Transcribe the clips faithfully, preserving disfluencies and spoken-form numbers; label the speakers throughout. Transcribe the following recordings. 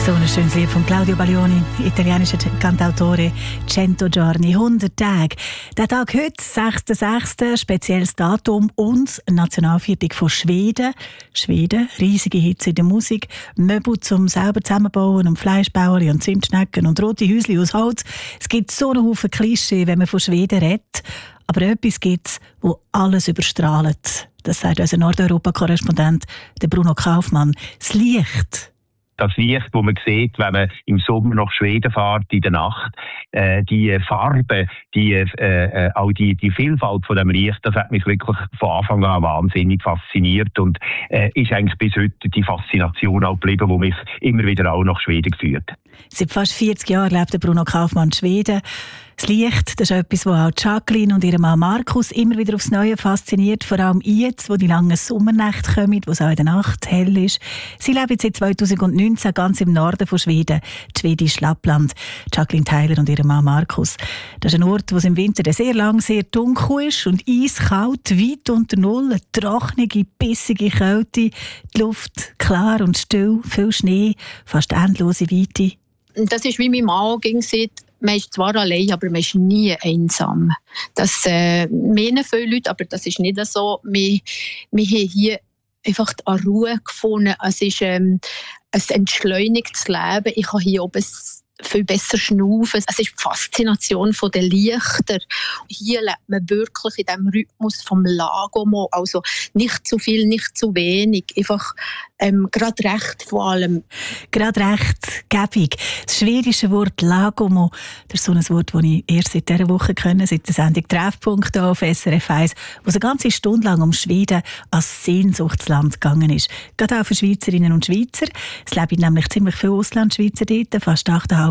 Speaker 1: So ein schönes Lied von Claudio Baglioni, italienischer Cantautore, Cento Giorni, hundert Tage. Der Tag heute, sechster sechster, spezielles Datum und Nationalviertel von Schweden. Schweden, riesige Hitze in der Musik, Möbel zum selber zusammenbauen und Fleischbauern und Zimtschnecken und rote Häuschen aus Holz. Es gibt so einen Haufen Klischee, wenn man von Schweden redet. Aber etwas gibt es, das alles überstrahlt. Das sagt unser Nordeuropa-Korrespondent Bruno Kaufmann. Das Licht.
Speaker 2: Das Licht, das man sieht, wenn man im Sommer nach Schweden fährt, in der Nacht, äh, die Farbe, die, äh, auch die, die Vielfalt von dem Licht, das hat mich wirklich von Anfang an wahnsinnig fasziniert und äh, ist eigentlich bis heute die Faszination auch geblieben, die mich immer wieder auch nach Schweden geführt.
Speaker 1: Seit fast vierzig Jahren lebt Bruno Kaufmann in Schweden. Das Licht, das ist etwas, was auch Jacqueline und ihr Mann Markus immer wieder aufs Neue fasziniert. Vor allem jetzt, wo die langen Sommernächte kommen, wo es auch in der Nacht hell ist. Sie leben seit zweitausendneunzehn ganz im Norden von Schweden, das schwedische Lappland. Jacqueline Tyler und ihr Mann Markus. Das ist ein Ort, wo es im Winter sehr lang sehr dunkel ist und eiskalt, weit unter Null, eine trockene, bissige Kälte, die Luft klar und still, viel Schnee, fast endlose Weite.
Speaker 3: Das ist wie mein Mann ging sagt, man ist zwar allein, aber man ist nie einsam. Das äh, meinen viele Leute, aber das ist nicht so. Wir, wir haben hier einfach eine Ruhe gefunden. Es ist ähm, ein entschleunigtes Leben. Ich kann hier oben viel besser schnaufen. Es ist die Faszination der Lichter. Hier lebt man wirklich in diesem Rhythmus vom Lagomo. Also nicht zu viel, nicht zu wenig. Einfach ähm, gerade recht vor allem.
Speaker 1: Gerade recht, gäbig. Das schwedische Wort Lagomo, das ist so ein Wort, das ich erst seit dieser Woche kenne, seit der Sendung Treffpunkt hier auf S R F eins, wo es eine ganze Stunde lang um Schweden als Sehnsuchtsland gegangen ist. Gerade auch für Schweizerinnen und Schweizer. Es leben nämlich ziemlich viele Auslandschweizer dort, fast achttausendfünfhundert.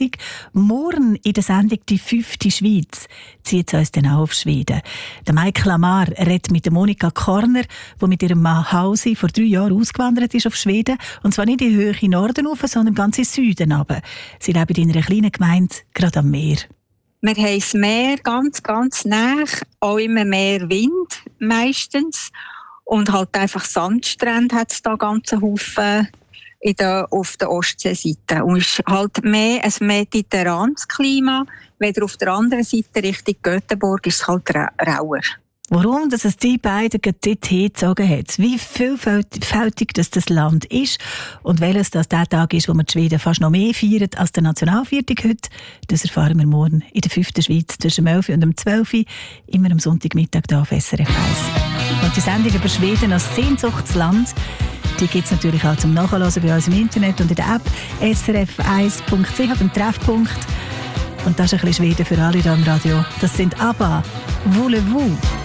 Speaker 1: Morgen in der Sendung «Die fünfte Schweiz» zieht es uns dann auch auf Schweden. Der Michael Amar redet mit der Monika Korner, die mit ihrem Mann Hausi vor drei Jahren ausgewandert ist auf Schweden. Und zwar nicht in den höheren Norden rauf, sondern ganz in den Süden runter. Sie leben in einer kleinen Gemeinde, gerade am Meer.
Speaker 4: Wir haben das Meer ganz, ganz nah, auch immer mehr Wind meistens. Und halt einfach Sandstrände hat es da ganzen Haufen in der, auf der Ostseeseite. Und es ist halt mehr ein mediterranes Klima. Weder auf der anderen Seite Richtung Göteborg ist es halt ra- rauer.
Speaker 1: Warum dass es die beiden dort hingezogen hat, wie vielfältig das, das Land ist und welches das der Tag ist, wo man die Schweden fast noch mehr feiert als der Nationalviertag heute, das erfahren wir morgen in der fünften Schweiz zwischen elf und um zwölf Uhr, immer am Sonntagmittag hier auf S R F eins. Und die Sendung über Schweden als Sehnsuchtsland, die gibt es natürlich auch zum Nachhören bei uns im Internet und in der App S R F eins Punkt c h beim Treffpunkt. Und das ist ein bisschen Schweden für alle hier am Radio. Das sind ABBA, Voulez-vous.